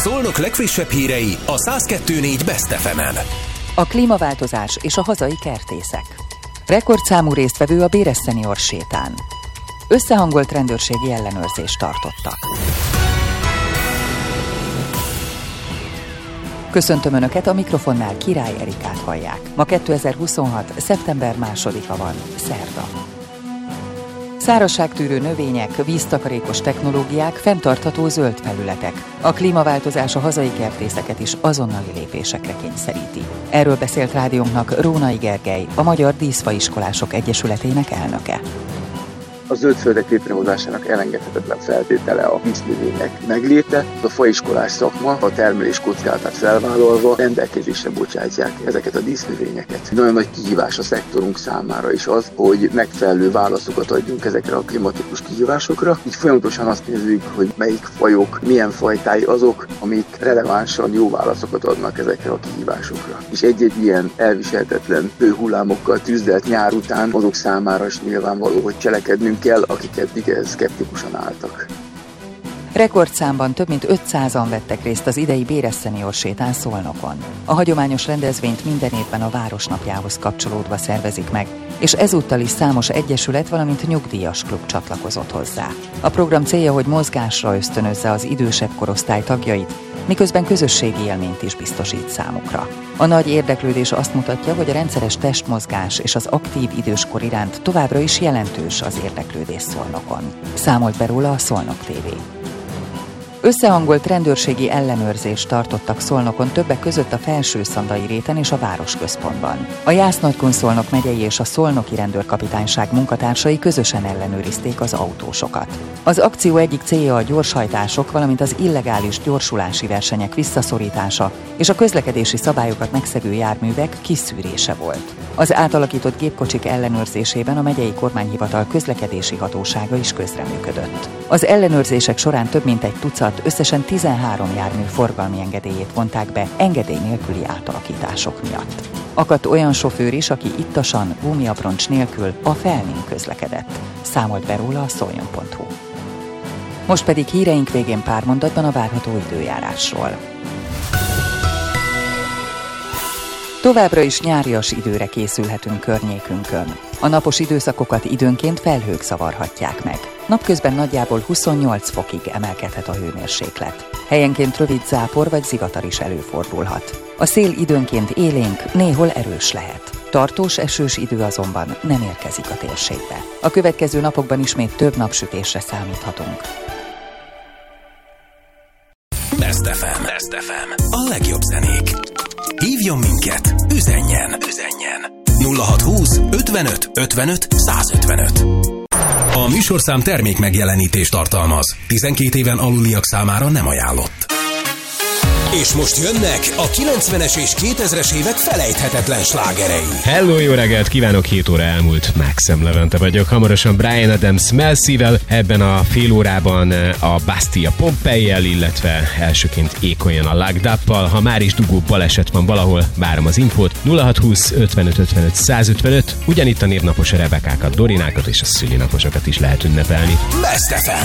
Szolnok legfrissebb hírei a 102.4 Best FM-en. A klímaváltozás és a hazai kertészek. Rekordszámú résztvevő a Béres Szenior sétán. Összehangolt rendőrségi ellenőrzést tartottak. Köszöntöm Önöket, a mikrofonnál Király Erikát hallják. Ma 2026. szeptember 2-a van, szerda. Szárazságtűrő növények, víztakarékos technológiák, fenntartható zöld felületek. A klímaváltozás a hazai kertészeket is azonnali lépésekre kényszeríti. Erről beszélt rádiónknak Rónai Gergely, a Magyar Díszfaiskolások Egyesületének elnöke. A zöldföldek létrehozásának elengedhetetlen feltétele a dísznövények megléte. A faiskolás szakma a termelés kockázatát felvállalva rendelkezésre bocsátják ezeket a dísznövényeket. Nagyon nagy kihívás a szektorunk számára is az, hogy megfelelő válaszokat adjunk ezekre a klimatikus kihívásokra. Így folyamatosan azt nézzük, hogy melyik fajok, milyen fajtái azok, amik relevánsan jó válaszokat adnak ezekre a kihívásokra. És egy-egy ilyen elviselhetetlen hőhullámokkal tüzdelt nyár után azok számára is nyilvánvaló, hogy cselekednünk kell, akik eddig szkeptikusan álltak. Rekordszámban több mint 500-an vettek részt az idei Béres Szenior sétán Szolnokon. A hagyományos rendezvényt minden évben a Városnapjához kapcsolódva szervezik meg, és ezúttal is számos egyesület, valamint nyugdíjas klub csatlakozott hozzá. A program célja, hogy mozgásra ösztönözze az idősebb korosztály tagjait, miközben közösségi élményt is biztosít számukra. A nagy érdeklődés azt mutatja, hogy a rendszeres testmozgás és az aktív időskor iránt továbbra is jelentős az érdeklődés Szolnokon. Számolt be róla a Szolnok TV. Összehangolt rendőrségi ellenőrzést tartottak Szolnokon, többek között a Felső-Szandai réten és a városközpontban. A Jász-Nagykun-Szolnok megyei és a szolnoki rendőrkapitányság munkatársai közösen ellenőrizték az autósokat. Az akció egyik célja a gyorshajtások, valamint az illegális gyorsulási versenyek visszaszorítása és a közlekedési szabályokat megszegő járművek kiszűrése volt. Az átalakított gépkocsik ellenőrzésében a megyei kormányhivatal közlekedési hatósága is közreműködött. Az ellenőrzések során több mint egy tucat, összesen 13 jármű forgalmi engedélyét vonták be engedély nélküli átalakítások miatt. Akadt olyan sofőr is, aki ittasan, gumiabroncs nélkül a Felmin közlekedett. Számolt be róla a szoljon.hu. Most pedig híreink végén pár mondatban a várható időjárásról. Továbbra is nyárias időre készülhetünk környékünkön. A napos időszakokat időnként felhők zavarhatják meg. Napközben nagyjából 28 fokig emelkedhet a hőmérséklet. Helyenként rövid zápor vagy zivatar is előfordulhat. A szél időnként élénk, néhol erős lehet. Tartós esős idő azonban nem érkezik a térségbe. A következő napokban ismét több napsütésre számíthatunk. Best FM. Best FM. A legjobb zenék. Hívjon minket, üzenjen. 0620 55 55 155. A műsorszám termék megjelenítést tartalmaz. 12 éven aluliak számára nem ajánlott. És most jönnek a 90-es és 2000-es évek felejthetetlen slágerei. Hello, jó reggelt kívánok, 7 óra elmúlt, Maxem Levente vagyok. Hamarosan Bryan Adams Melcivel, ebben a fél órában a Bastille Pompejjel, illetve elsőként ékoljon a Locked Up-pal. Ha már is dugó baleset van valahol, várom az infót. 0620 55 55 155. Ugyanitt a névnapos Rebekákat, Dorinákat és a szülinaposokat is lehet ünnepelni. Best FM.